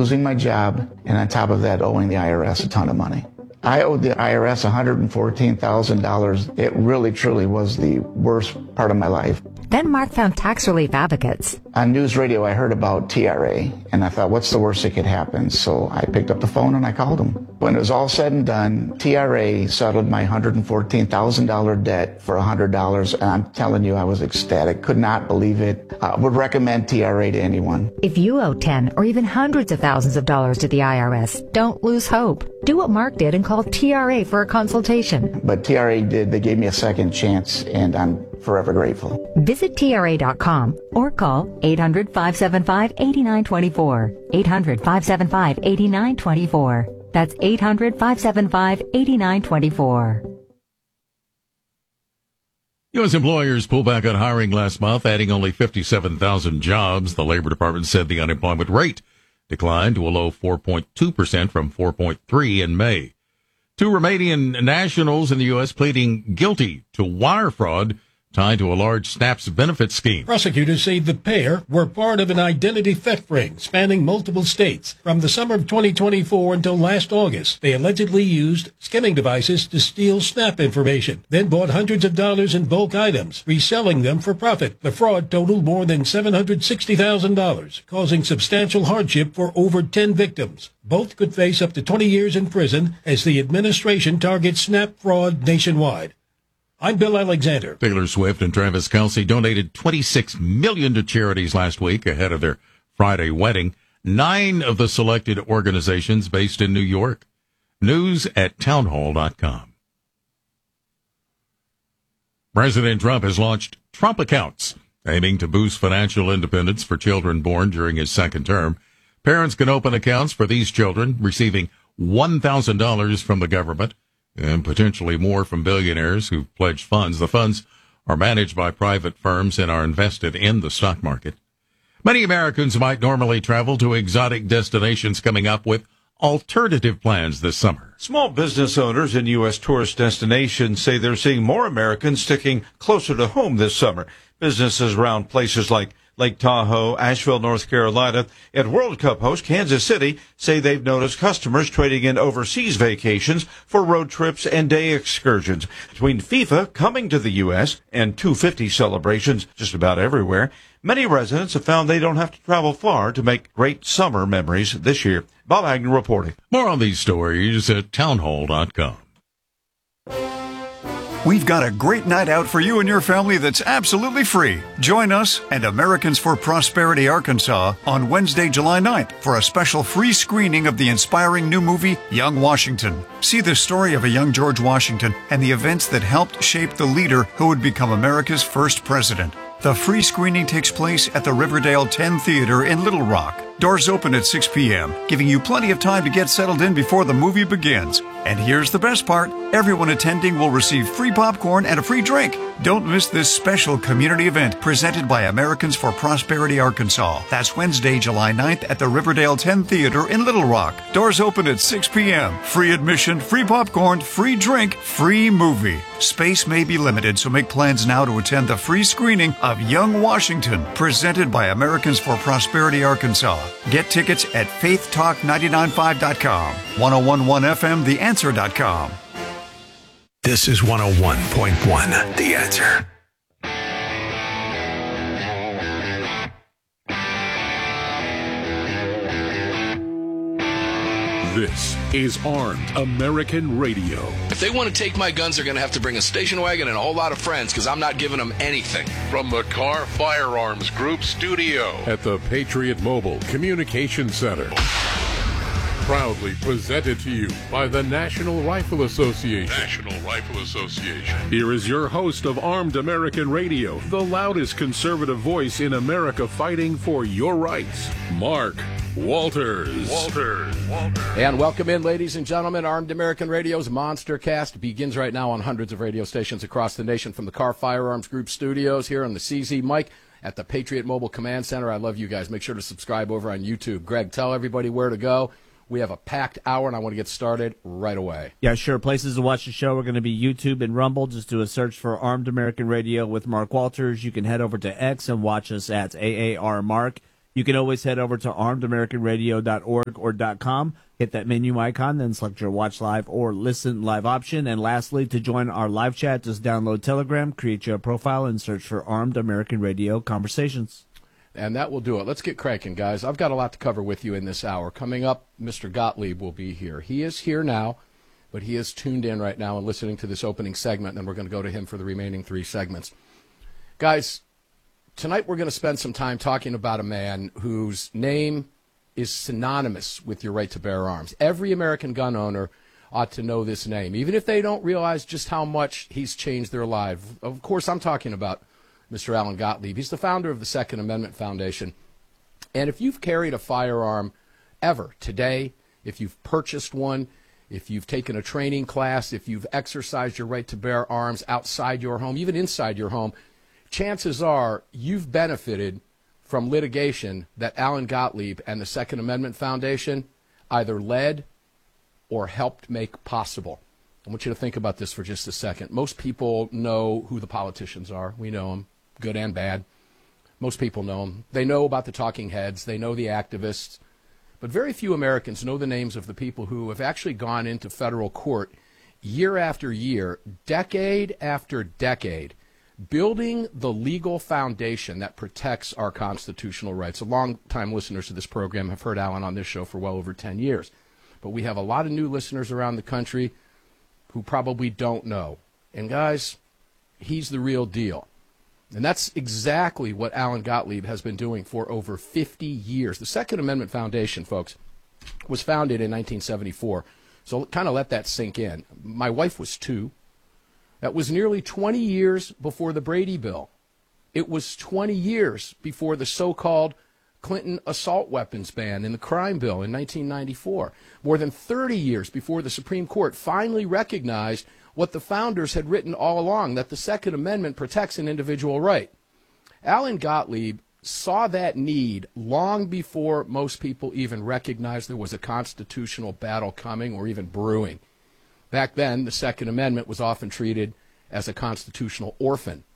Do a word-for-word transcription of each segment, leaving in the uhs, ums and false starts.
losing my job, and on top of that, owing the I R S a ton of money. I owed the I R S one hundred fourteen thousand dollars. It really, truly was the worst part of my life. Then Mark found tax relief advocates. On news radio, I heard about T R A, and I thought, what's the worst that could happen? So I picked up the phone and I called them. When it was all said and done, T R A settled my one hundred fourteen thousand dollars debt for one hundred dollars, and I'm telling you, I was ecstatic. Could not believe it. I would recommend T R A to anyone. If you owe ten or even hundreds of thousands of dollars to the I R S, don't lose hope. Do what Mark did and call T R A for a consultation. But T R A did. They gave me a second chance, and I'm forever grateful. Visit T R A dot com or call eight hundred, five seven five, eight nine two four. eight hundred, five seven five, eight nine two four. That's eight hundred, five seven five, eight nine two four. U S employers pulled back on hiring last month, adding only fifty-seven thousand jobs. The Labor Department said the unemployment rate declined to a low four point two percent from four point three in May. Two Romanian nationals in the U S pleading guilty to wire fraud tied to a large SNAPS benefit scheme. Prosecutors say the pair were part of an identity theft ring spanning multiple states. From the summer of twenty twenty-four until last August, they allegedly used skimming devices to steal SNAP information, then bought hundreds of dollars in bulk items, reselling them for profit. The fraud totaled more than seven hundred sixty thousand dollars, causing substantial hardship for over ten victims. Both could face up to twenty years in prison as the administration targets SNAP fraud nationwide. I'm Bill Alexander. Taylor Swift and Travis Kelce donated twenty-six million dollars to charities last week ahead of their Friday wedding. Nine of the selected organizations based in New York. News at townhall dot com. President Trump has launched Trump Accounts, aiming to boost financial independence for children born during his second term. Parents can open accounts for these children, receiving one thousand dollars from the government and potentially more from billionaires who pledged funds. The funds are managed by private firms and are invested in the stock market. Many Americans might normally travel to exotic destinations coming up with alternative plans this summer. Small business owners in U S tourist destinations say they're seeing more Americans sticking closer to home this summer. Businesses around places like Lake Tahoe, Asheville, North Carolina, and World Cup host Kansas City say they've noticed customers trading in overseas vacations for road trips and day excursions. Between FIFA coming to the U S and two fifty celebrations just about everywhere, many residents have found they don't have to travel far to make great summer memories this year. Bob Agnew reporting. More on these stories at townhall dot com. We've got a great night out for you and your family that's absolutely free. Join us and Americans for Prosperity Arkansas on Wednesday, July ninth for a special free screening of the inspiring new movie, Young Washington. See the story of a young George Washington and the events that helped shape the leader who would become America's first president. The free screening takes place at the Riverdale ten Theater in Little Rock. Doors open at six p.m., giving you plenty of time to get settled in before the movie begins. And here's the best part. Everyone attending will receive free popcorn and a free drink. Don't miss this special community event presented by Americans for Prosperity Arkansas. That's Wednesday, July ninth at the Riverdale ten Theater in Little Rock. Doors open at six p.m. Free admission, free popcorn, free drink, free movie. Space may be limited, so make plans now to attend the free screening of Young Washington, presented by Americans for Prosperity Arkansas. Get tickets at faith talk nine nine five dot com, ten eleven F M, the answer dot com. This is one oh one point one, The Answer. This is Armed American Radio. If they want to take my guns, they're going to have to bring a station wagon and a whole lot of friends, because I'm not giving them anything. From the Car Firearms Group studio at the Patriot Mobile Communication Center. Proudly presented to you by the National Rifle Association. National Rifle Association. Here is your host of Armed American Radio, the loudest conservative voice in America fighting for your rights, Mark Walters. Walters. Walters. And welcome in, ladies and gentlemen. Armed American Radio's Monster Cast begins right now on hundreds of radio stations across the nation from the Car Firearms Group studios here on the C Z mic at the Patriot Mobile Command Center. I love you guys. Make sure to subscribe over on YouTube. Greg, tell everybody where to go. We have a packed hour, and I want to get started right away. Yeah, sure. Places to watch the show are going to be YouTube and Rumble. Just do a search for Armed American Radio with Mark Walters. You can head over to X and watch us at A A R Mark. You can always head over to armed american radio dot org or .com, hit that menu icon, then select your watch live or listen live option. And lastly, to join our live chat, just download Telegram, create your profile, and search for Armed American Radio Conversations. And that will do it. Let's get cranking, guys. I've got a lot to cover with you in this hour. Coming up, Mister Gottlieb will be here. He is here now, but he is tuned in right now and listening to this opening segment, and then we're going to go to him for the remaining three segments. Guys, tonight we're going to spend some time talking about a man whose name is synonymous with your right to bear arms. Every American gun owner ought to know this name, even if they don't realize just how much he's changed their life. Of course, I'm talking about Mister Alan Gottlieb. He's the founder of the Second Amendment Foundation. And if you've carried a firearm ever today, if you've purchased one, if you've taken a training class, if you've exercised your right to bear arms outside your home, even inside your home, chances are you've benefited from litigation that Alan Gottlieb and the Second Amendment Foundation either led or helped make possible. I want you to think about this for just a second. Most people know who the politicians are. We know them, good and bad. Most people know them. They know about the talking heads. They know the activists. But very few Americans know the names of the people who have actually gone into federal court year after year, decade after decade, building the legal foundation that protects our constitutional rights. A long-time listeners to this program have heard Alan on this show for well over ten years. But we have a lot of new listeners around the country who probably don't know. And guys, he's the real deal. And that's exactly what Alan Gottlieb has been doing for over fifty years. The Second Amendment Foundation, folks, was founded in nineteen seventy-four. So kind of let that sink in. My wife was two. That was nearly twenty years before the Brady Bill. It was twenty years before the so-called Clinton assault weapons ban in the crime bill in nineteen ninety-four. More than thirty years before the Supreme Court finally recognized what the founders had written all along, that the Second Amendment protects an individual right. Alan Gottlieb saw that need long before most people even recognized there was a constitutional battle coming or even brewing. Back then, the Second Amendment was often treated as a constitutional orphan.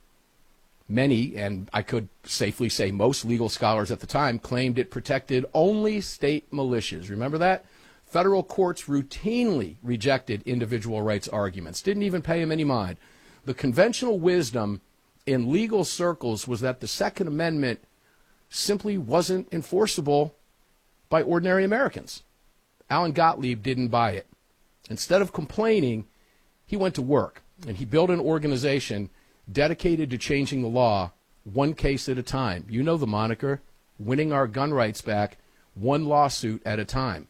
Many, and I could safely say most legal scholars at the time, claimed it protected only state militias. Remember that? Federal courts routinely rejected individual rights arguments, didn't even pay them any mind. The conventional wisdom in legal circles was that the Second Amendment simply wasn't enforceable by ordinary Americans. Alan Gottlieb didn't buy it. Instead of complaining, he went to work, and he built an organization dedicated to changing the law one case at a time. You know the moniker, winning our gun rights back one lawsuit at a time.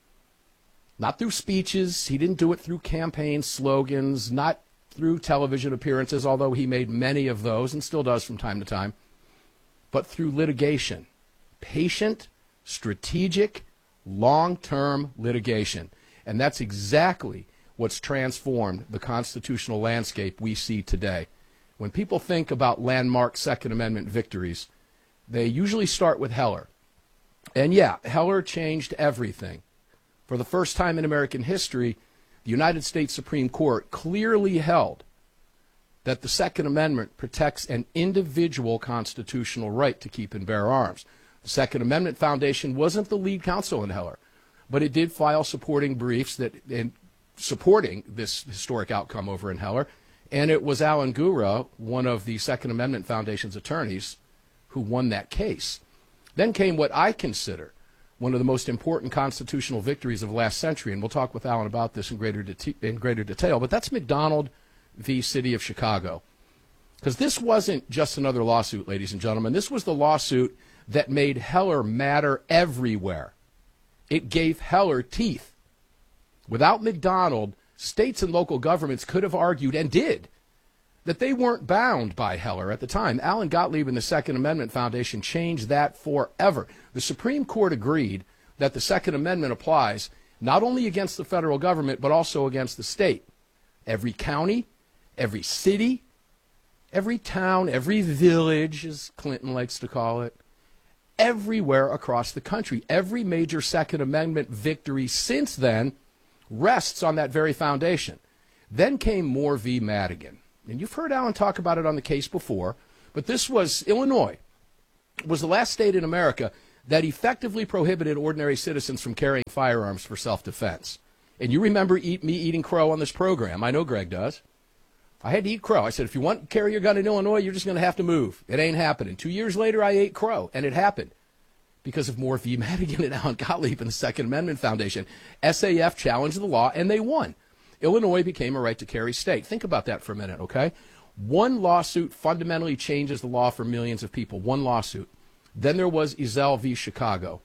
Not through speeches. He didn't do it through campaign slogans, not through television appearances, although he made many of those and still does from time to time, but through litigation. Patient, strategic, long-term litigation. And that's exactly what's transformed the constitutional landscape we see today. When people think about landmark Second Amendment victories, they usually start with Heller. And yeah, Heller changed everything. For the first time in American history, the United States Supreme Court clearly held that the Second Amendment protects an individual constitutional right to keep and bear arms. The Second Amendment Foundation wasn't the lead counsel in Heller, but it did file supporting briefs that in supporting this historic outcome over in Heller, and it was Alan Gura, one of the Second Amendment Foundation's attorneys, who won that case. Then came what I consider one of the most important constitutional victories of last century, and we'll talk with Alan about this in greater, de- in greater detail, but that's McDonald v. City of Chicago. Because this wasn't just another lawsuit, ladies and gentlemen. This was the lawsuit that made Heller matter everywhere. It gave Heller teeth. Without McDonald, states and local governments could have argued, and did, that they weren't bound by Heller at the time. Alan Gottlieb and the Second Amendment Foundation changed that forever. The Supreme Court agreed that the Second Amendment applies not only against the federal government, but also against the state. Every county, every city, every town, every village, as Clinton likes to call it, everywhere across the country. Every major Second Amendment victory since then rests on that very foundation. Then came Moore v. Madigan. And you've heard Alan talk about it on the case before, but this was Illinois, was the last state in America that effectively prohibited ordinary citizens from carrying firearms for self-defense. And you remember eat, me eating crow on this program. I know Greg does. I had to eat crow. I said, if you want to carry your gun in Illinois, you're just going to have to move. It ain't happening. Two years later, I ate crow, and it happened because of Moore v. Madigan and Alan Gottlieb and the Second Amendment Foundation. S A F challenged the law, and they won. Illinois became a right-to-carry state. Think about that for a minute, okay? One lawsuit fundamentally changes the law for millions of people. One lawsuit. Then there was Ezell v. Chicago.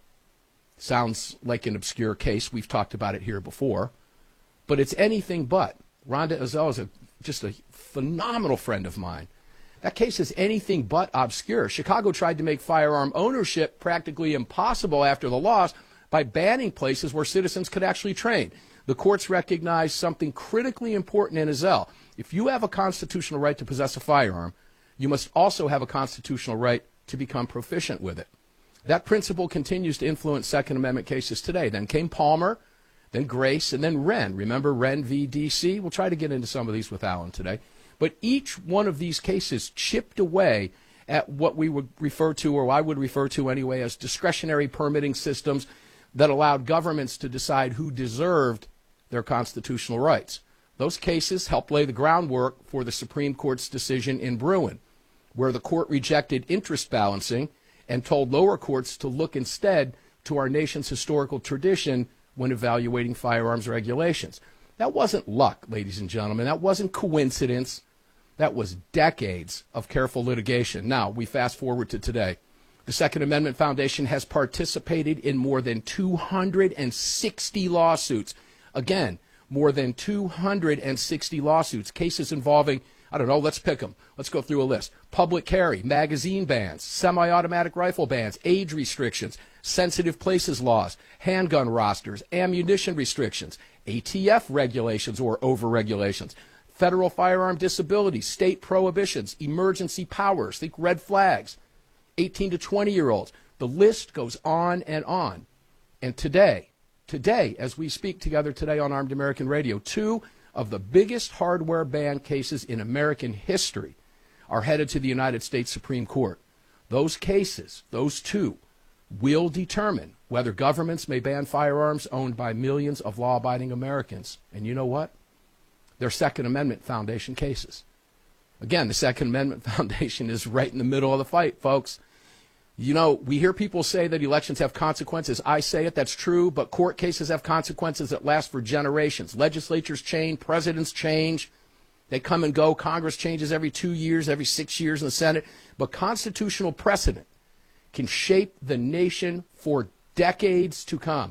Sounds like an obscure case. We've talked about it here before. But it's anything but. Rhonda Ezell is a, just a phenomenal friend of mine. That case is anything but obscure. Chicago tried to make firearm ownership practically impossible after the loss by banning places where citizens could actually train. The courts recognized something critically important in Ezell. If you have a constitutional right to possess a firearm, you must also have a constitutional right to become proficient with it. That principle continues to influence Second Amendment cases today. Then came Palmer, then Grace, and then Wren. Remember Wren v. D C? We'll try to get into some of these with Alan today. But each one of these cases chipped away at what we would refer to, or I would refer to anyway, as discretionary permitting systems that allowed governments to decide who deserved their constitutional rights. Those cases helped lay the groundwork for the Supreme Court's decision in Bruin, where the court rejected interest balancing and told lower courts to look instead to our nation's historical tradition when evaluating firearms regulations. That wasn't luck, ladies and gentlemen. That wasn't coincidence. That was decades of careful litigation. Now, we fast forward to today. The Second Amendment Foundation has participated in more than two hundred sixty lawsuits. Again, more than two hundred sixty lawsuits, cases involving, I don't know, let's pick them. Let's go through a list. Public carry, magazine bans, semi-automatic rifle bans, age restrictions, sensitive places laws, handgun rosters, ammunition restrictions, A T F regulations or over-regulations, federal firearm disability, state prohibitions, emergency powers, think red flags, eighteen to twenty-year-olds. The list goes on and on. And today, today, as we speak together today on Armed American Radio, two of the biggest hardware ban cases in American history are headed to the United States Supreme Court. Those cases, those two, will determine whether governments may ban firearms owned by millions of law-abiding Americans. And you know what? They're Second Amendment Foundation cases. Again, the Second Amendment Foundation is right in the middle of the fight, folks. You know, we hear people say that elections have consequences. I say it, that's true, but court cases have consequences that last for generations. Legislatures change, presidents change, they come and go. Congress changes every two years, every six years in the Senate. But constitutional precedent can shape the nation for decades to come.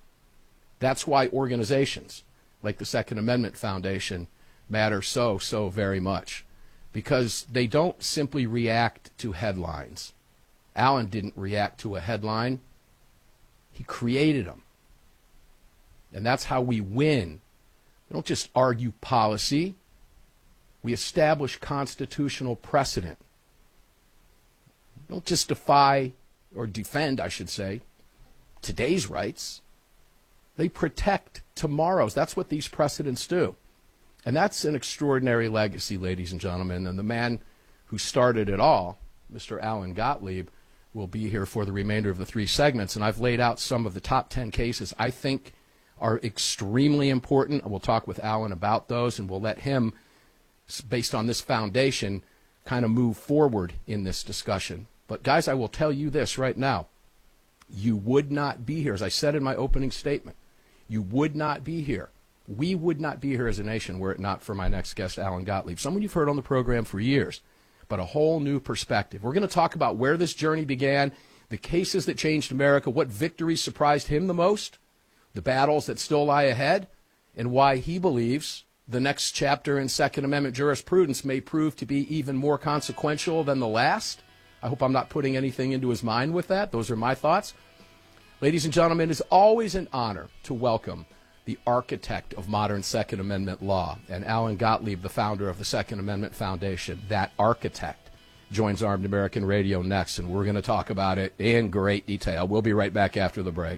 That's why organizations like the Second Amendment Foundation matter so, so very much, because they don't simply react to headlines. Alan didn't react to a headline. He created them. And that's how we win. We don't just argue policy. We establish constitutional precedent. We don't just defy, or defend, I should say, today's rights. They protect tomorrow's. That's what these precedents do. And that's an extraordinary legacy, ladies and gentlemen. And the man who started it all, Mister Alan Gottlieb, will be here for the remainder of the three segments. And I've laid out some of the top ten cases I think are extremely important. We'll talk with Alan about those, and we'll let him, based on this foundation, kind of move forward in this discussion. But guys, I will tell you this right now. You would not be here, as I said in my opening statement, you would not be here. We would not be here as a nation were it not for my next guest, Alan Gottlieb, someone you've heard on the program for years, but a whole new perspective. We're going to talk about where this journey began, the cases that changed America, what victories surprised him the most, the battles that still lie ahead, and why he believes the next chapter in Second Amendment jurisprudence may prove to be even more consequential than the last. I hope I'm not putting anything into his mind with that. Those are my thoughts. Ladies and gentlemen, it is always an honor to welcome the architect of modern Second Amendment law, and Alan Gottlieb, the founder of the Second Amendment Foundation. That architect joins Armed American Radio next, and we're going to talk about it in great detail. We'll be right back after the break.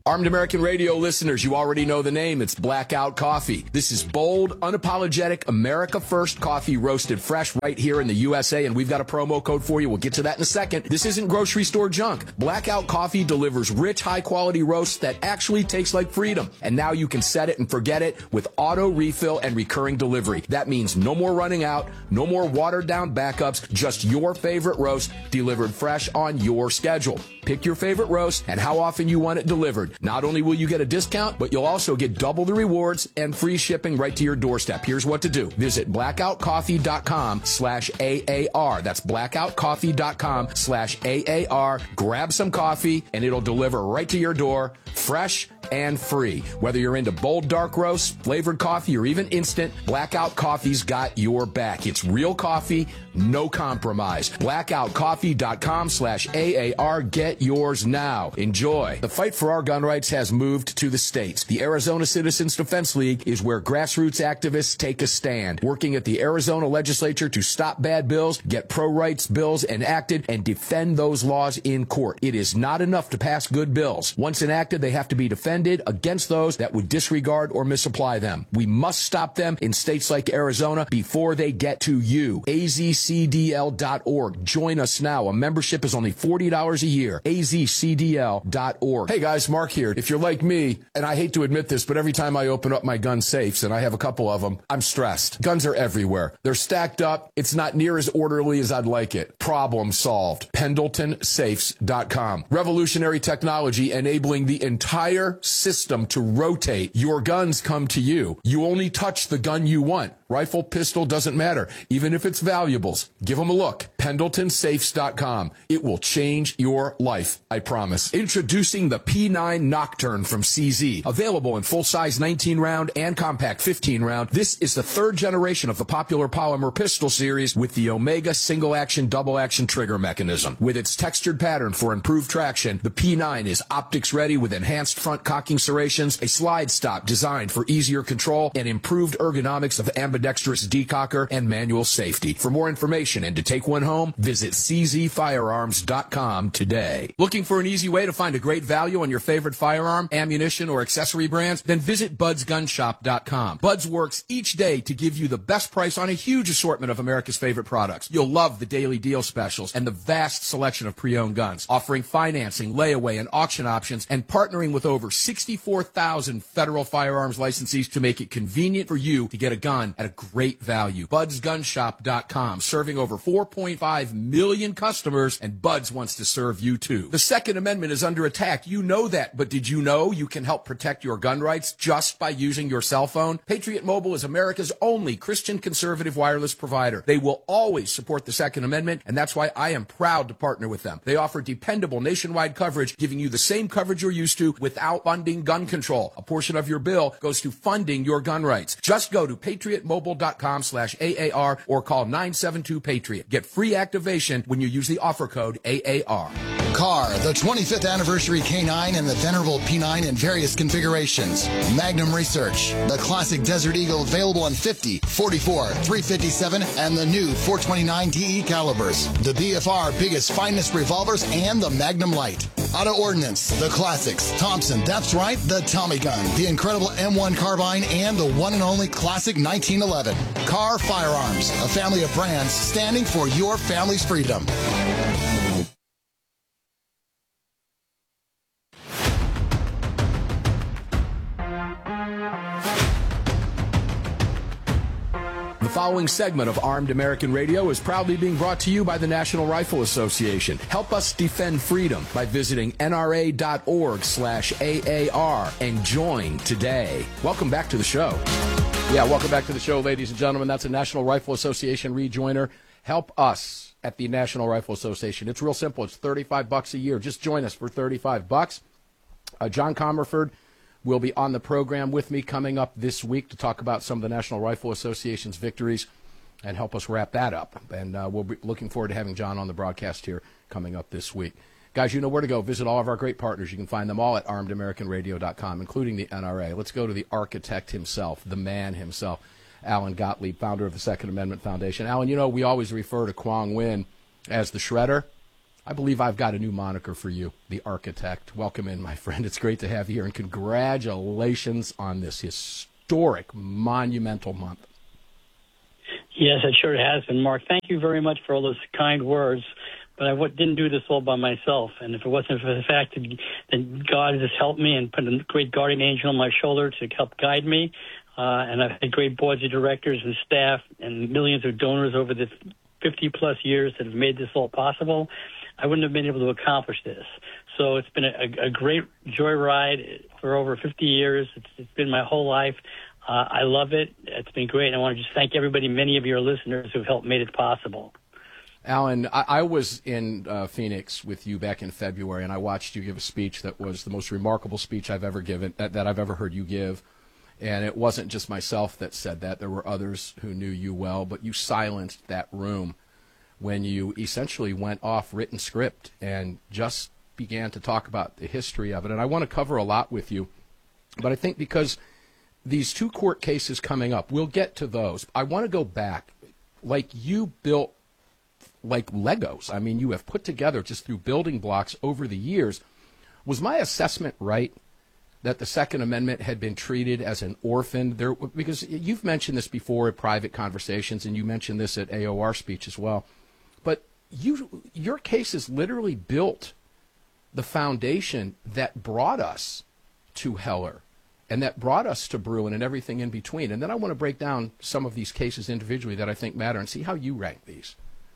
Armed American Radio listeners, you already know the name. It's Blackout Coffee. This is bold, unapologetic, America First coffee roasted fresh right here in the U S A, and we've got a promo code for you. We'll get to that in a second. This isn't grocery store junk. Blackout Coffee delivers rich, high-quality roasts that actually taste like freedom. And now you can set it and forget it with auto refill and recurring delivery. That means no more running out, no more watered-down backups, just your favorite roast delivered fresh on your schedule. Pick your favorite roast and how often you want it delivered. Not only will you get a discount, but you'll also get double the rewards and free shipping right to your doorstep. Here's what to do. Visit blackoutcoffee.com slash AAR. That's blackoutcoffee.com slash AAR. Grab some coffee and it'll deliver right to your door, fresh and free. Whether you're into bold dark roast, flavored coffee, or even instant, Blackout Coffee's got your back. It's real coffee, no compromise. blackoutcoffee.com slash AAR. Get yours now. Enjoy. The fight for our gun rights has moved to the states. The Arizona Citizens Defense League is where grassroots activists take a stand, working at the Arizona legislature to stop bad bills, get pro-rights bills enacted, and defend those laws in court. It is not enough to pass good bills. Once enacted, they have to be defended against those that would disregard or misapply them. We must stop them in states like Arizona before they get to you. A Z C D L dot org. Join us now. A membership is only forty dollars a year. A Z C D L dot org. Hey guys, Mark here. If you're like me, and I hate to admit this, but every time I open up my gun safes, and I have a couple of them, I'm stressed. Guns are everywhere. They're stacked up. It's not near as orderly as I'd like it. Problem solved. Pendleton Safes dot com. Revolutionary technology enabling the entire system to rotate. Your guns come to you. You only touch the gun you want. Rifle, pistol, doesn't matter. Even if it's valuables, give them a look. Pendleton Safes dot com. It will change your life, I promise. Introducing the P nine Nocturne from C Z. Available in full-size nineteen round and compact fifteen round. This is the third generation of the popular polymer pistol series with the Omega single-action, double-action trigger mechanism. With its textured pattern for improved traction, the P nine is optics-ready with enhanced front cocking serrations, a slide stop designed for easier control, and improved ergonomics of ambidextrous decocker and manual safety. For more information and to take one home, visit C Z firearms dot com today. Looking for an easy way to find a great value on your favorite firearm, ammunition, or accessory brands? Then visit buds gun shop dot com. Buds works each day to give you the best price on a huge assortment of America's favorite products. You'll love the daily deal specials and the vast selection of pre-owned guns, offering financing, layaway, and auction options, and partnering with over sixty-four thousand federal firearms licensees to make it convenient for you to get a gun at a great value. buds gun shop dot com, serving over four point five million customers, and Buds wants to serve you too. The Second Amendment is under attack. You know that, but did you know you can help protect your gun rights just by using your cell phone? Patriot Mobile is America's only Christian conservative wireless provider. They will always support the Second Amendment, and that's why I am proud to partner with them. They offer dependable nationwide coverage, giving you the same coverage you're used to without funding gun control. A portion of your bill goes to funding your gun rights. Just go to patriot mobile dot com slash A A R or call nine seven two Patriot. Get free activation when you use the offer code A A R. Car, the twenty-fifth anniversary K nine and the venerable P nine in various configurations. Magnum Research, the classic Desert Eagle available in fifty, forty-four, three fifty-seven, and the new four twenty-nine D E calibers. The B F R biggest, finest revolvers and the Magnum Light. Auto Ordnance, the classics. Thompson, that's right, the Tommy gun, the incredible M one carbine, and the one and only classic nineteen eleven. Car Firearms, a family of brands standing for your family's freedom. The following segment of Armed American Radio is proudly being brought to you by the National Rifle Association. Help us defend freedom by visiting N R A dot org slash A A R and join today. Welcome back to the show. Yeah, welcome back to the show, ladies and gentlemen. That's a National Rifle Association rejoiner. Help us at the National Rifle Association. It's real simple. It's thirty-five bucks a year. Just join us for thirty-five bucks. Uh, John Comerford will be on the program with me coming up this week to talk about some of the National Rifle Association's victories and help us wrap that up. And uh, we'll be looking forward to having John on the broadcast here coming up this week. Guys, you know where to go. Visit all of our great partners. You can find them all at armed american radio dot com, including the N R A. Let's go to the architect himself, the man himself, Alan Gottlieb, founder of the Second Amendment Foundation. Alan, you know, we always refer to Quang Nguyen as the Shredder. I believe I've got a new moniker for you, the Architect. Welcome in, my friend. It's great to have you here, and congratulations on this historic, monumental month. Yes, it sure has been, Mark. Thank you very much for all those kind words. But I w- didn't do this all by myself. And if it wasn't for the fact that, that God has helped me and put a great guardian angel on my shoulder to help guide me, uh, and I've had great boards of directors and staff and millions of donors over the fifty-plus years that have made this all possible, I wouldn't have been able to accomplish this. So it's been a, a great joyride for over fifty years. It's, it's been my whole life. Uh, I love it. It's been great. And I want to just thank everybody, many of your listeners who've helped made it possible. Alan, I, I was in uh, Phoenix with you back in February, and I watched you give a speech that was the most remarkable speech I've ever given, that, that I've ever heard you give. And it wasn't just myself that said that. There were others who knew you well, but you silenced that room when you essentially went off written script and just began to talk about the history of it. And I want to cover a lot with you, but I think because these two court cases coming up, we'll get to those. I want to go back. Like, you built like Legos. I mean, you have put together just through building blocks over the years. Was my assessment right that the Second Amendment had been treated as an orphan? There, because you've mentioned this before at private conversations, and you mentioned this at A O R speech as well. But you, your cases literally built the foundation that brought us to Heller and that brought us to Bruen and everything in between. And then I want to break down some of these cases individually that I think matter and see how you rank these.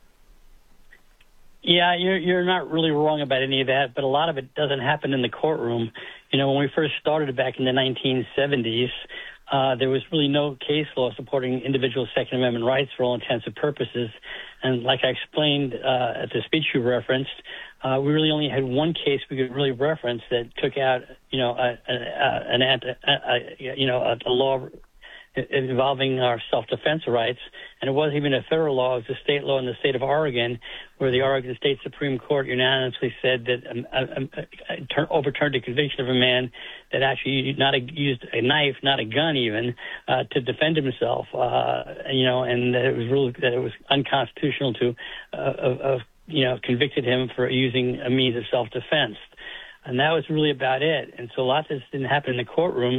Yeah, you're you're not really wrong about any of that, but a lot of it doesn't happen in the courtroom. You know, when we first started back in the nineteen seventies, uh, there was really no case law supporting individual Second Amendment rights for all intents and purposes. And like I explained uh, at the speech you referenced, uh, we really only had one case we could really reference that took out, you know, a, a, a, an anti, a, a, you know, a, a law involving our self-defense rights, and it wasn't even a federal law. It was a state law in the state of Oregon, where the Oregon State Supreme Court unanimously said that um, um, uh, turn, overturned a conviction of a man that actually not a, used a knife, not a gun even, uh, to defend himself. Uh, you know, and that it was ruled that it was unconstitutional to, uh, of, of, you know, convicted him for using a means of self-defense. And that was really about it. And so a lot of this didn't happen in the courtrooms.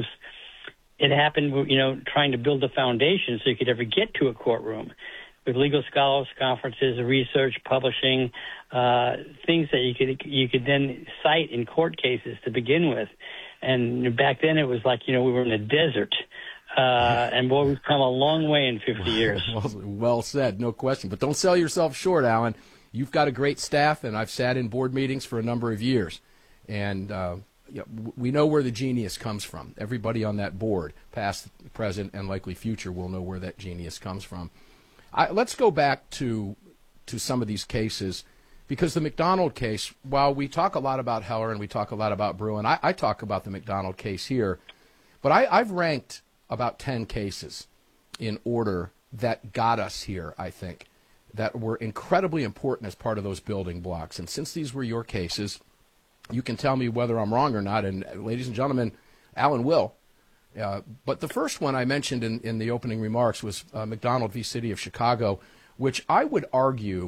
It happened, you know, trying to build a foundation so you could ever get to a courtroom with legal scholars, conferences, research, publishing, uh, things that you could you could then cite in court cases to begin with. And back then it was like, you know, we were in a desert. Uh, and boy, we've come a long way in fifty years. Well, well said, no question. But don't sell yourself short, Alan. You've got a great staff, and I've sat in board meetings for a number of years. And uh Yeah, we know where the genius comes from. Everybody on that board, past, present, and likely future, will know where that genius comes from. I, let's go back to to some of these cases, because the McDonald case, while we talk a lot about Heller and we talk a lot about Bruen, I, I talk about the McDonald case here, but I, I've ranked about ten cases in order that got us here, I think, that were incredibly important as part of those building blocks. And since these were your cases, you can tell me whether I'm wrong or not, and ladies and gentlemen, Alan will. Uh, but the first one I mentioned in, in the opening remarks was uh, McDonald v. City of Chicago, which I would argue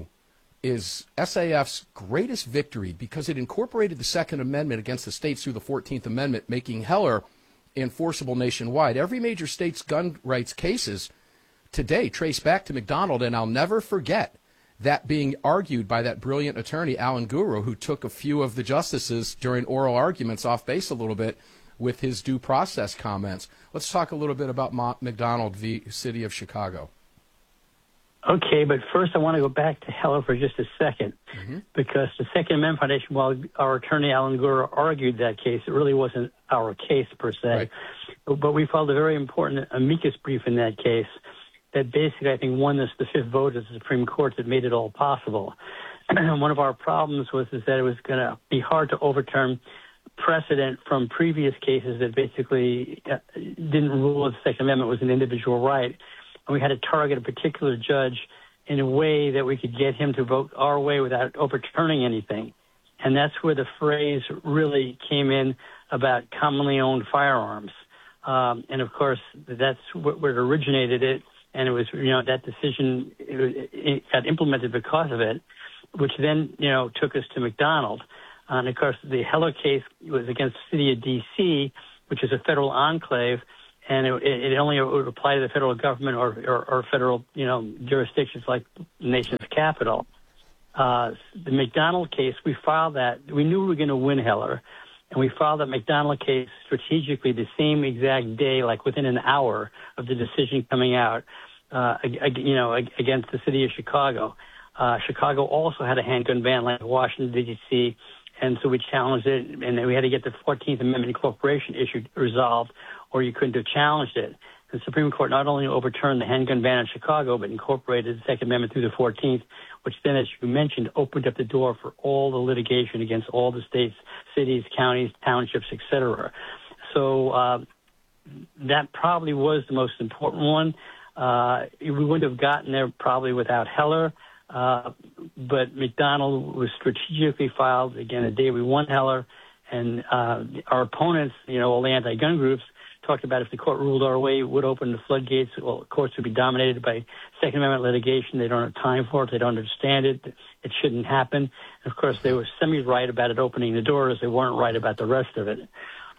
is S A F's greatest victory because it incorporated the Second Amendment against the states through the fourteenth Amendment, making Heller enforceable nationwide. Every major state's gun rights cases today trace back to McDonald, and I'll never forget that being argued by that brilliant attorney, Alan Guru, who took a few of the justices during oral arguments off base a little bit with his due process comments. Let's talk a little bit about Mo- McDonald v. City of Chicago. Okay, but first I want to go back to Heller for just a second, mm-hmm. because the Second Amendment Foundation, while our attorney Alan Guru argued that case, it really wasn't our case per se. Right. But we filed a very important amicus brief in that case that basically, I think, won us the fifth vote of the Supreme Court that made it all possible. And one of our problems was is that it was going to be hard to overturn precedent from previous cases that basically uh, didn't rule that the Second Amendment was an individual right. And we had to target a particular judge in a way that we could get him to vote our way without overturning anything. And that's where the phrase really came in about commonly owned firearms. Um, and, of course, that's where it originated it. And it was, you know, that decision it, it got implemented because of it. which then, you know, took us to McDonald. Uh, and, of course, the Heller case was against the city of D C, which is a federal enclave, and it, it only would apply to the federal government or, or, or federal, you know, jurisdictions like the nation's capital. Uh, the McDonald case, we filed that. We knew we were going to win Heller, and we filed that McDonald case strategically the same exact day, like within an hour of the decision coming out, uh, you know, against the city of Chicago. Uh, Chicago also had a handgun ban like Washington, D C, and so we challenged it, and then we had to get the fourteenth Amendment incorporation issue resolved, or you couldn't have challenged it. The Supreme Court not only overturned the handgun ban in Chicago, but incorporated the Second Amendment through the fourteenth, which then, as you mentioned, opened up the door for all the litigation against all the states, cities, counties, townships, et cetera. So uh, that probably was the most important one. Uh, we wouldn't have gotten there probably without Heller. Uh, but McDonald was strategically filed, again, the day we won Heller, and uh, our opponents, you know, all the anti-gun groups, talked about if the court ruled our way, it would open the floodgates. Well, courts would be dominated by Second Amendment litigation. They don't have time for it. They don't understand it. It shouldn't happen. And, of course, they were semi-right about it opening the doors. They weren't right about the rest of it.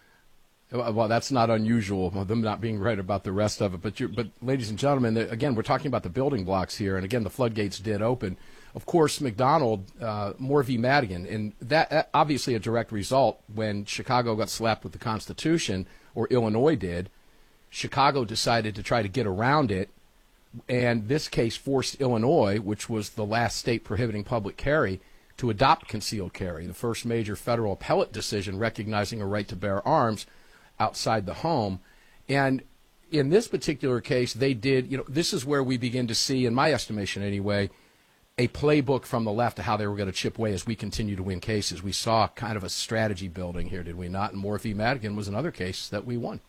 Well, that's not unusual, them not being right about the rest of it. But, you're, but ladies and gentlemen, again, we're talking about the building blocks here. And, again, the floodgates did open. Of course, McDonald, uh, Moore v. Madigan, and that, that obviously a direct result when Chicago got slapped with the Constitution, or Illinois did. Chicago decided to try to get around it. And this case forced Illinois, which was the last state prohibiting public carry, to adopt concealed carry, the first major federal appellate decision recognizing a right to bear arms outside the home. And in this particular case, they did, you know, this is where we begin to see, in my estimation anyway, a playbook from the left of how they were going to chip away as we continue to win cases. We saw kind of a strategy building here, did we not? And Moore v. Madigan was another case that we won.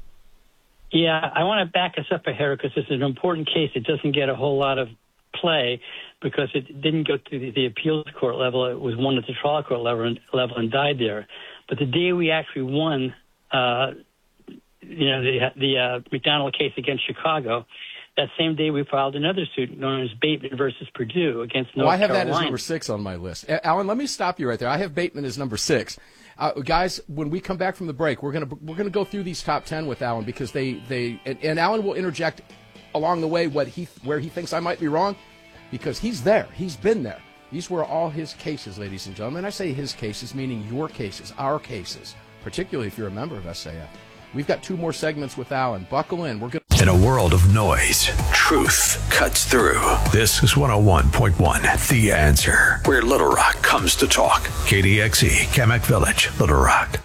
Yeah, I want to back us up here because this is an important case. It doesn't get a whole lot of play because it didn't go to the, the appeals court level. It was won at the trial court level and, level and died there. But the day we actually won, uh, you know, the, the uh, McDonald case against Chicago, that same day we filed another suit known as Bateman versus Purdue against North Carolina. Well, I have Carolina. That as number six on my list. Alan, let me stop you right there. I have Bateman as number six. Uh, guys, when we come back from the break, we're gonna we're gonna go through these top ten with Alan because they they and, and Alan will interject along the way what he where he thinks I might be wrong because he's there. He's been there. These were all his cases, ladies and gentlemen. I say his cases, meaning your cases, our cases, particularly if you're a member of S A F. We've got two more segments with Alan. Buckle in. We're good. In a world of noise, truth cuts through. This is one oh one point one, The Answer, where Little Rock comes to talk. K D X E, Kamak Village, Little Rock.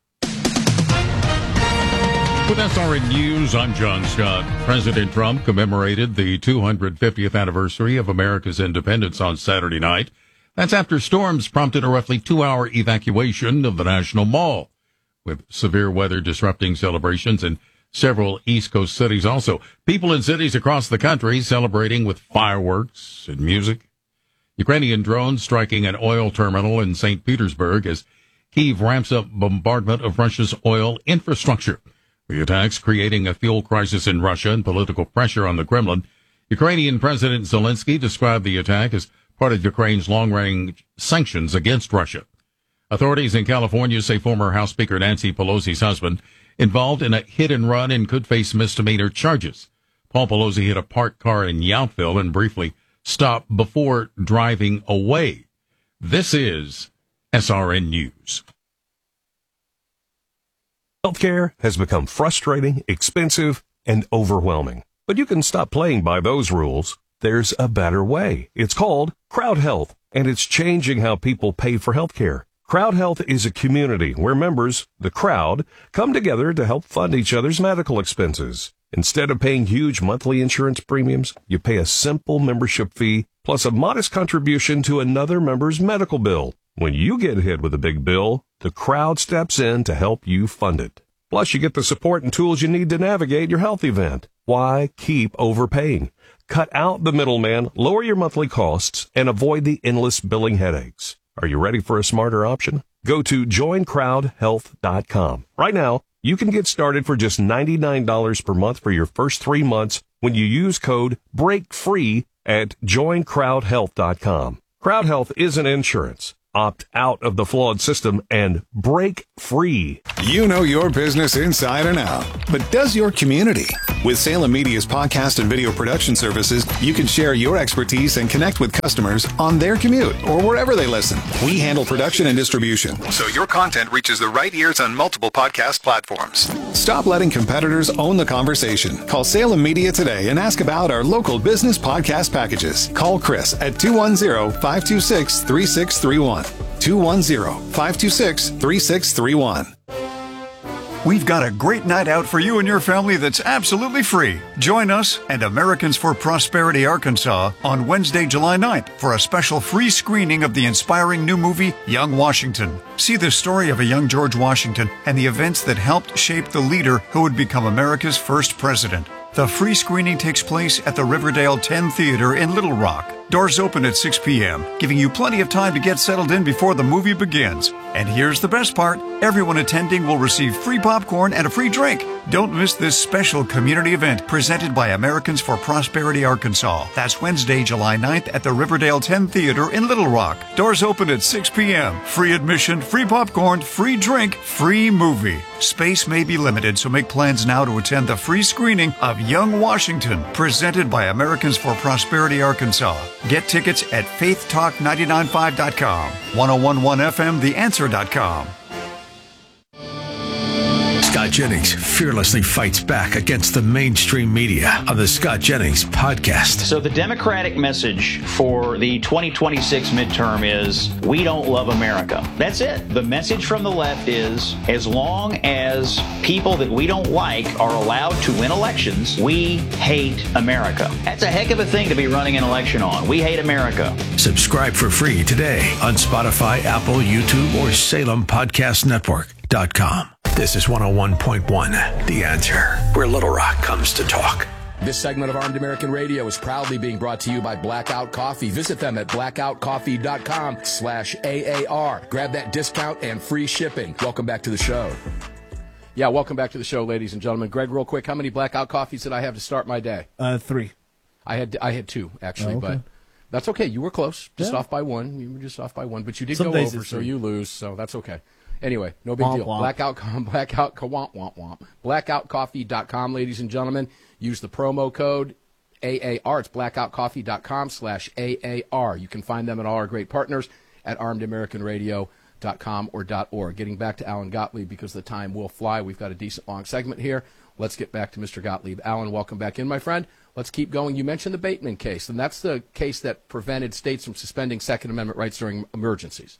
With S R N News, I'm John Scott. President Trump commemorated the two hundred fiftieth anniversary of America's independence on Saturday night. That's after storms prompted a roughly two-hour evacuation of the National Mall, with severe weather disrupting celebrations in several East Coast cities also. People in cities across the country celebrating with fireworks and music. Ukrainian drones striking an oil terminal in Saint Petersburg as Kyiv ramps up bombardment of Russia's oil infrastructure. The attacks creating a fuel crisis in Russia and political pressure on the Kremlin. Ukrainian President Zelensky described the attack as part of Ukraine's long-range sanctions against Russia. Authorities in California say former House Speaker Nancy Pelosi's husband, involved in a hit-and-run and could face misdemeanor charges. Paul Pelosi hit a parked car in Yountville and briefly stopped before driving away. This is S R N News. Healthcare has become frustrating, expensive, and overwhelming. But you can stop playing by those rules. There's a better way. It's called Crowd Health, and it's changing how people pay for healthcare. Crowd Health is a community where members, the crowd, come together to help fund each other's medical expenses. Instead of paying huge monthly insurance premiums, you pay a simple membership fee plus a modest contribution to another member's medical bill. When you get hit with a big bill, the crowd steps in to help you fund it. Plus, you get the support and tools you need to navigate your health event. Why keep overpaying? Cut out the middleman, lower your monthly costs, and avoid the endless billing headaches. Are you ready for a smarter option? Go to join crowd health dot com. Right now, you can get started for just ninety-nine dollars per month for your first three months when you use code BREAKFREE at join crowd health dot com. Crowd Health isn't insurance. Opt out of the flawed system and break free. You know your business inside and out, but does your community? With Salem Media's podcast and video production services, you can share your expertise and connect with customers on their commute or wherever they listen. We handle production and distribution, so your content reaches the right ears on multiple podcast platforms. Stop letting competitors own the conversation. Call Salem Media today and ask about our local business podcast packages. Call Chris at two one zero, five two six, three six three one. two one zero, five two six, three six three one. We've got a great night out for you and your family that's absolutely free. Join us and Americans for Prosperity Arkansas on Wednesday, July ninth for a special free screening of the inspiring new movie, Young Washington. See the story of a young George Washington and the events that helped shape the leader who would become America's first president. The free screening takes place at the Riverdale ten Theater in Little Rock. Doors open at six p.m., giving you plenty of time to get settled in before the movie begins. And here's the best part. Everyone attending will receive free popcorn and a free drink. Don't miss this special community event presented by Americans for Prosperity Arkansas. That's Wednesday, July ninth at the Riverdale ten Theater in Little Rock. Doors open at six p.m. Free admission, free popcorn, free drink, free movie. Space may be limited, so make plans now to attend the free screening of Young Washington, presented by Americans for Prosperity Arkansas. Get tickets at faith talk nine nine five dot com, ten eleven F M the answer dot com. Scott Jennings fearlessly fights back against the mainstream media on the Scott Jennings podcast. So the Democratic message for the twenty twenty-six midterm is, we don't love America. That's it. The message from the left is, as long as people that we don't like are allowed to win elections, we hate America. That's a heck of a thing to be running an election on. We hate America. Subscribe for free today on Spotify, Apple, YouTube, or Salem Podcast Network dot com. This is one oh one point one, The Answer, where Little Rock comes to talk. This segment of Armed American Radio is proudly being brought to you by Blackout Coffee. Visit them at blackout coffee dot com slash A A R. Grab that discount and free shipping. Welcome back to the show. Yeah, welcome back to the show, ladies and gentlemen. Greg, real quick, how many Blackout Coffees did I have to start my day? Uh, three. I had I had two, actually, Oh, okay. but that's okay. You were close. Just Yeah. off by one. You were just off by one, but you did Some go days over, it's so three. you lose, so that's okay. Anyway, no big Womp deal. womp. Blackout, blackout, womp, womp, womp. blackout coffee dot com, ladies and gentlemen. Use the promo code A A R. It's blackout coffee dot com slash A A R. You can find them and all our great partners at armed american radio dot com or .org. Getting back to Alan Gottlieb, because the time will fly. We've got a decent long segment here. Let's get back to Mister Gottlieb. Alan, welcome back in, my friend. Let's keep going. You mentioned the Bateman case, and that's the case that prevented states from suspending Second Amendment rights during emergencies.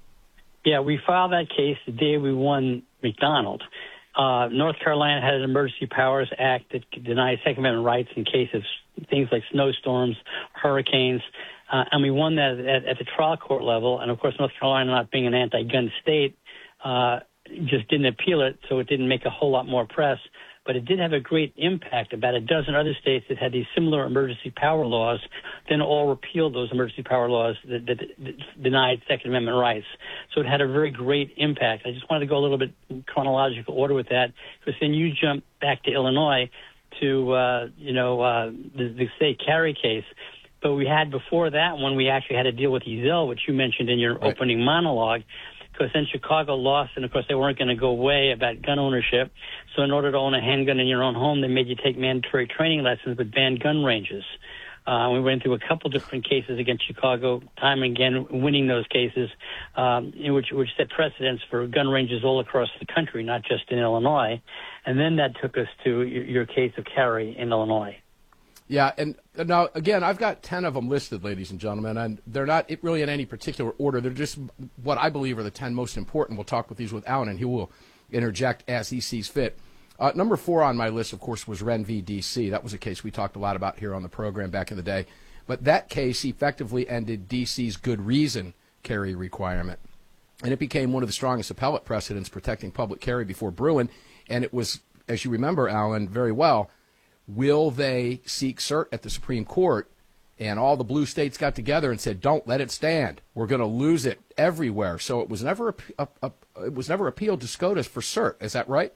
Yeah, we filed that case the day we won McDonald. Uh, North Carolina had an Emergency Powers Act that denies Second Amendment rights in case of things like snowstorms, hurricanes, uh, and we won that at, at the trial court level. And, of course, North Carolina, not being an anti-gun state, uh, just didn't appeal it, so it didn't make a whole lot more press. But it did have a great impact. About a dozen other states that had these similar emergency power laws then all repealed those emergency power laws that, that, that denied Second Amendment rights. So it had a very great impact. I just wanted to go a little bit in chronological order with that, because then you jump back to Illinois to, uh, you know, uh, the, the state carry case. But we had before that one, we actually had to deal with Ezell, which you mentioned in your Right. opening monologue. Because then Chicago lost, and of course they weren't going to go away about gun ownership. So in order to own a handgun in your own home, they made you take mandatory training lessons with banned gun ranges. Uh, we went through a couple different cases against Chicago, time and again winning those cases, um, in which which set precedents for gun ranges all across the country, not just in Illinois. And then that took us to your, your case of Carey in Illinois. Yeah, and now, again, I've got ten of them listed, ladies and gentlemen, and they're not really in any particular order. They're just what I believe are the ten most important. We'll talk with these with Alan, and he will interject as he sees fit. Uh, number four on my list, of course, was Wren v. D C. That was a case we talked a lot about here on the program back in the day. But that case effectively ended D C's good reason carry requirement. And it became one of the strongest appellate precedents protecting public carry before Bruin. And it was, as you remember, Alan, very well, will they seek cert at the Supreme Court? And all the blue states got together and said, "Don't let it stand. We're going to lose it everywhere." So it was never a, a, a, it was never appealed to SCOTUS for cert. Is that right?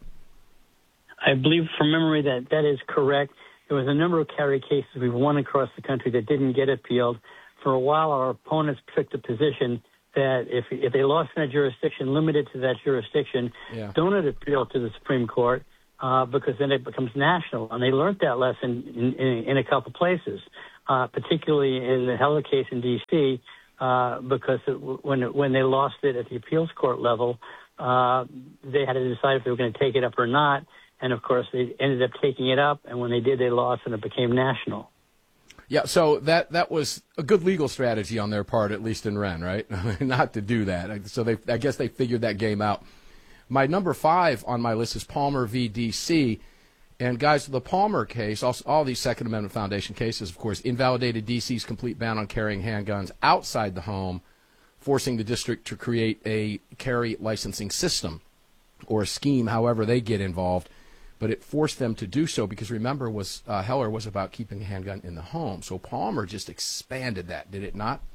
I believe from memory that that is correct. There was a number of carry cases we've won across the country that didn't get appealed for a while, our opponents took the position that if if they lost in a jurisdiction, limited to that jurisdiction, Yeah. don't appeal to the Supreme Court uh, because then it becomes national. And they learned that lesson in, in, in a couple places, uh, particularly in the Heller case in D C, uh, because it, when when they lost it at the appeals court level, uh, they had to decide if they were going to take it up or not. And, of course, they ended up taking it up. And when they did, they lost, and it became national. Yeah, so that that was a good legal strategy on their part, at least in Wren, right? Not to do that. So they, I guess they figured that game out. My number five on my list is Palmer v. D C. And, guys, the Palmer case, all, all these Second Amendment Foundation cases, of course, invalidated D C's complete ban on carrying handguns outside the home, forcing the district to create a carry licensing system or a scheme, however they get involved. But it forced them to do so because, remember, was uh, Heller was about keeping a handgun in the home. So Palmer just expanded that, did it not?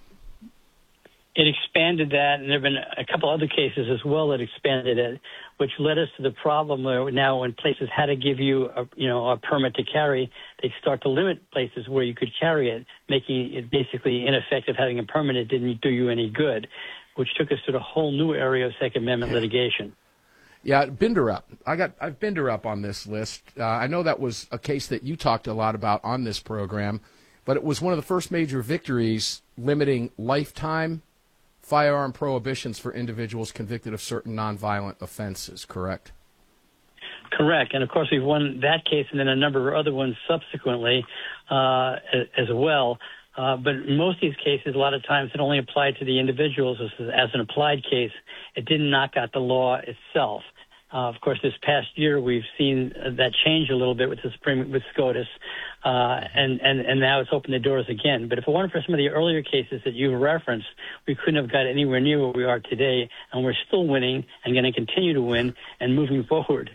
It expanded that, and there have been a couple other cases as well that expanded it, which led us to the problem where now when places had to give you a, you know, a permit to carry, they start to limit places where you could carry it, making it basically ineffective. Having a permit didn't do you any good, which took us to the whole new area of Second Amendment litigation. Yeah, Binder Up. I got I've Binder Up on this list. Uh, I know that was a case that you talked a lot about on this program, but it was one of the first major victories limiting lifetime firearm prohibitions for individuals convicted of certain nonviolent offenses, correct? Correct. And, of course, we've won that case and then a number of other ones subsequently uh, as well. Uh, but in most of these cases, a lot of times it only applied to the individuals as, as an applied case. It didn't knock out the law itself. Uh, of course, this past year we've seen that change a little bit with the Supreme with SCOTUS, uh, and, and, and now it's opened the doors again. But if it weren't for some of the earlier cases that you referenced, we couldn't have got anywhere near where we are today, and we're still winning and going to continue to win and moving forward.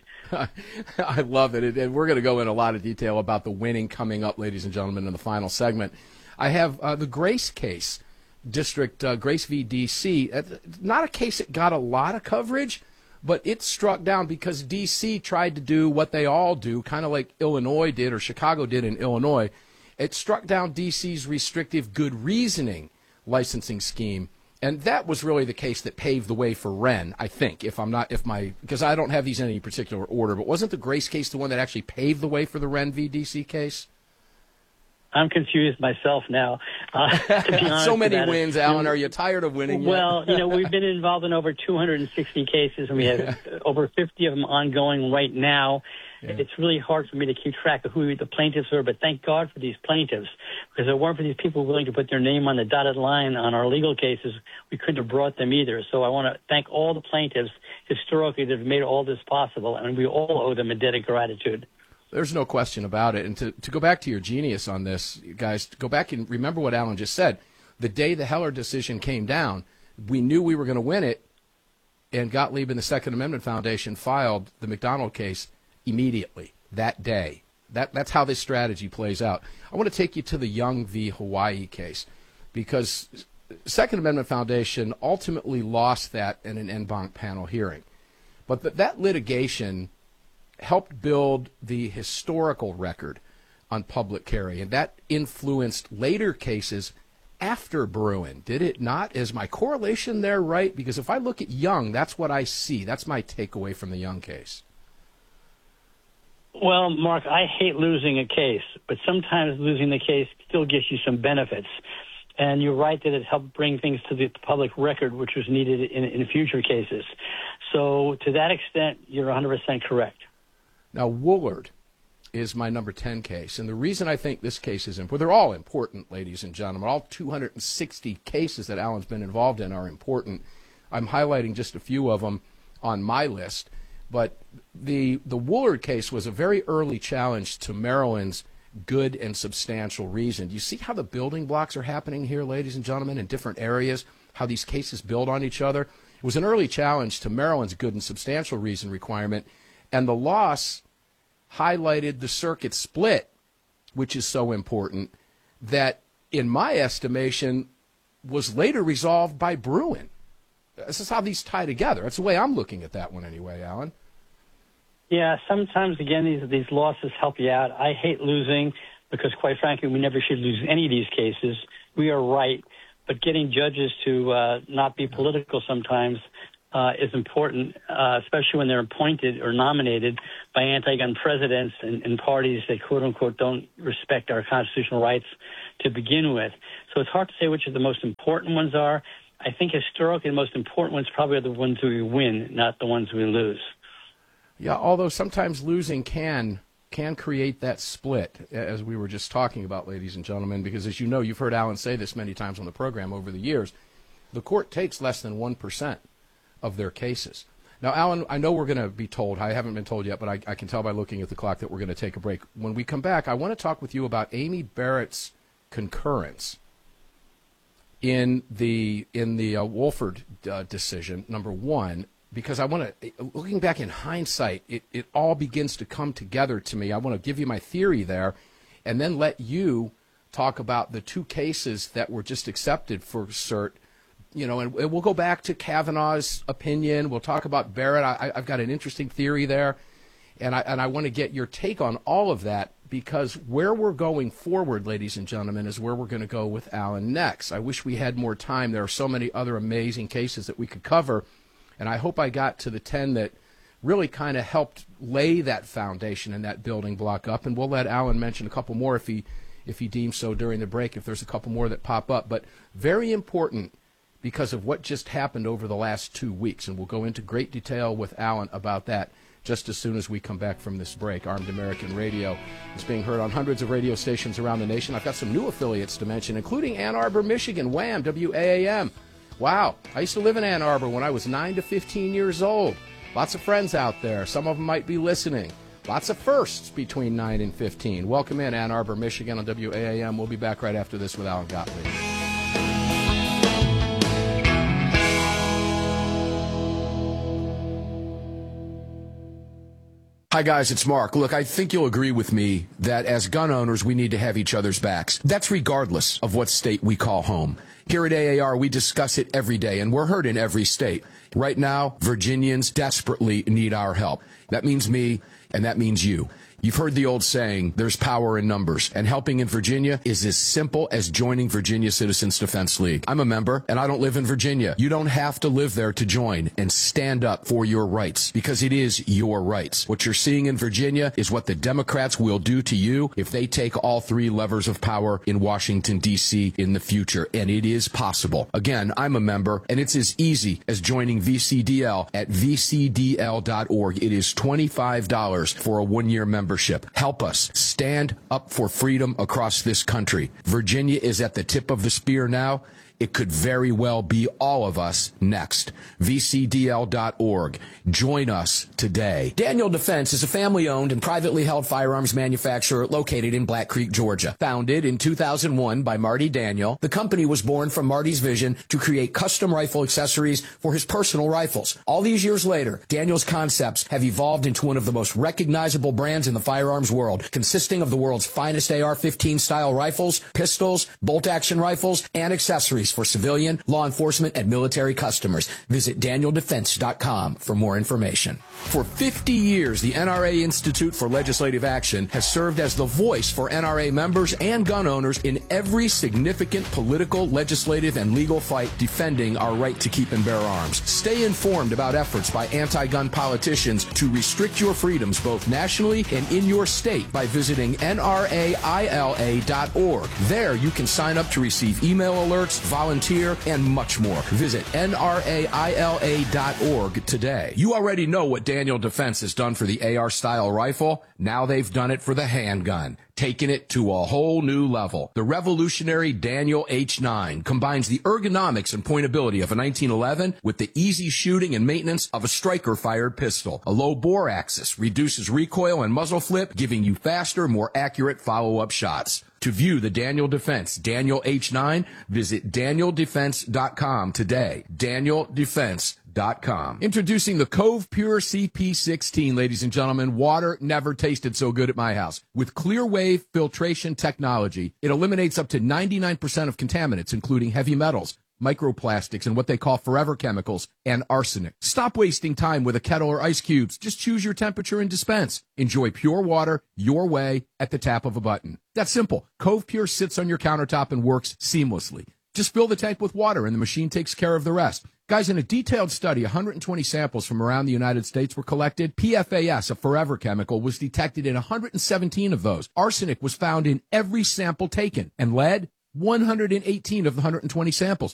I love it, and we're going to go in a lot of detail about the winning coming up, ladies and gentlemen, in the final segment. I have uh, the Grace case, District uh, Grace v. D C. Uh, not a case that got a lot of coverage, but it struck down because D C tried to do what they all do, kind of like Illinois did or Chicago did in Illinois. It struck down D C's restrictive good reasoning licensing scheme, and that was really the case that paved the way for Wren, I think, if I'm not, if my, because I don't have these in any particular order, but wasn't the Grace case the one that actually paved the way for the Wren v. D C case? I'm confused myself now. Uh, to be honest so many about wins, it. Alan. Are you tired of winning? Well, you know, we've been involved in over two hundred sixty cases, and we have yeah. over fifty of them ongoing right now. Yeah. It's really hard for me to keep track of who the plaintiffs are, but thank God for these plaintiffs, because if it weren't for these people willing to put their name on the dotted line on our legal cases, we couldn't have brought them either. So I want to thank all the plaintiffs historically that have made all this possible, and we all owe them a debt of gratitude. There's no question about it. And to, to go back to your genius on this, guys, go back and remember what Alan just said. The day the Heller decision came down, we knew we were going to win it, and Gottlieb and the Second Amendment Foundation filed the McDonald case immediately that day. That, that's how this strategy plays out. I want to take you to the Young v. Hawaii case, because Second Amendment Foundation ultimately lost that in an en banc panel hearing. But th- that litigation helped build the historical record on public carry, and that influenced later cases after Bruen, did it not? Is my correlation there right? Because if I look at Young, that's what I see. That's my takeaway from the Young case. Well, Mark, I hate losing a case, but sometimes losing the case still gives you some benefits. And you're right that it helped bring things to the public record, which was needed in, in future cases. So to that extent, you're one hundred percent correct. Now, Woolard is my number ten case, and the reason I think this case is important, well, they're all important, ladies and gentlemen. All two hundred sixty cases that Alan's been involved in are important. I'm highlighting just a few of them on my list, but the the Woolard case was a very early challenge to Maryland's good and substantial reason. Do you see how the building blocks are happening here, ladies and gentlemen, in different areas, how these cases build on each other? It was an early challenge to Maryland's good and substantial reason requirement, and the loss highlighted the circuit split, which is so important, that, in my estimation, was later resolved by Bruen. This is how these tie together. That's the way I'm looking at that one anyway, Alan. Yeah, sometimes, again, these these losses help you out. I hate losing because, quite frankly, we never should lose any of these cases. we are right. But getting judges to uh, not be political sometimes uh, is important, uh, especially when they're appointed or nominated by anti-gun presidents and, and parties that, quote-unquote, don't respect our constitutional rights to begin with. So it's hard to say which of the most important ones are. I think historically the most important ones probably are the ones we win, not the ones we lose. Yeah, although sometimes losing can can create that split, as we were just talking about, ladies and gentlemen, because as you know, you've heard Alan say this many times on the program over the years, the court takes less than one percent of their cases. Now, Alan, I know we're going to be told, I haven't been told yet, but I, I can tell by looking at the clock that we're going to take a break. When we come back, I want to talk with you about Amy Barrett's concurrence in the in the uh, Wolford uh, decision, number one, because I want to, looking back in hindsight, it, it all begins to come together to me. I want to give you my theory there and then let you talk about the two cases that were just accepted for cert. You know, and, and we'll go back to Kavanaugh's opinion. We'll talk about Barrett. I, I've got an interesting theory there, and I, and I want to get your take on all of that, because where we're going forward, ladies and gentlemen, is where we're going to go with Alan next. I wish we had more time. There are so many other amazing cases that we could cover. And I hope I got to the ten that really kind of helped lay that foundation and that building block up. And we'll let Alan mention a couple more if he if he deems so during the break, if there's a couple more that pop up. But very important because of what just happened over the last two weeks. And we'll go into great detail with Alan about that just as soon as we come back from this break. Armed American Radio is being heard on hundreds of radio stations around the nation. I've got some new affiliates to mention, including Ann Arbor, Michigan, Wham, W A A M. Wow, I used to live in Ann Arbor when I was nine to fifteen years old. Lots of friends out there. Some of them might be listening. Lots of firsts between nine and fifteen. Welcome in, Ann Arbor, Michigan on W A A M. We'll be back right after this with Alan Gottlieb. Hi, guys, it's Mark. Look, I think you'll agree with me that as gun owners, we need to have each other's backs. That's regardless of what state we call home. Here at A A R, we discuss it every day, and we're heard in every state. Right now, Virginians desperately need our help. That means me, and that means you. You've heard the old saying, there's power in numbers, and helping in Virginia is as simple as joining Virginia Citizens Defense League. I'm a member, and I don't live in Virginia. You don't have to live there to join and stand up for your rights, because it is your rights. What you're seeing in Virginia is what the Democrats will do to you if they take all three levers of power in Washington, D C in the future, and it is possible. Again, I'm a member, and it's as easy as joining V C D L at V C D L dot org. It is twenty-five dollars for a one-year membership. Help us stand up for freedom across this country. Virginia is at the tip of the spear now. It could very well be all of us next. V C D L dot org. Join us today. Daniel Defense is a family-owned and privately held firearms manufacturer located in Black Creek, Georgia. Founded in two thousand one by Marty Daniel, the company was born from Marty's vision to create custom rifle accessories for his personal rifles. All these years later, Daniel's concepts have evolved into one of the most recognizable brands in the firearms world, consisting of the world's finest A R fifteen style rifles, pistols, bolt-action rifles, and accessories for civilian, law enforcement, and military customers. Visit Daniel Defense dot com for more information. For fifty years, the N R A Institute for Legislative Action has served as the voice for N R A members and gun owners in every significant political, legislative, and legal fight defending our right to keep and bear arms. Stay informed about efforts by anti-gun politicians to restrict your freedoms both nationally and in your state by visiting N R A I L A dot org. There you can sign up to receive email alerts, volunteer, and much more. Visit N R A I L A dot org today. You already know what Daniel Defense has done for the A R-style rifle. Now they've done it for the handgun, taking it to a whole new level. The revolutionary Daniel H nine combines the ergonomics and pointability of a nineteen eleven with the easy shooting and maintenance of a striker-fired pistol. A low bore axis reduces recoil and muzzle flip, giving you faster, more accurate follow-up shots. To view the Daniel Defense Daniel H nine, visit Daniel Defense dot com today. Daniel Defense dot com. Introducing the Cove Pure C P sixteen, ladies and gentlemen. Water never tasted so good at my house. With clear wave filtration technology, it eliminates up to ninety-nine percent of contaminants, including heavy metals, microplastics, and what they call forever chemicals, and arsenic. Stop wasting time with a kettle or ice cubes. Just choose your temperature and dispense. Enjoy pure water your way at the tap of a button. That's simple. Cove Pure sits on your countertop and works seamlessly. Just fill the tank with water and the machine takes care of the rest. Guys, in a detailed study, one hundred twenty samples from around the United States were collected. P F A S, a forever chemical, was detected in one hundred seventeen of those. Arsenic was found in every sample taken, and lead, one hundred eighteen of the one hundred twenty samples.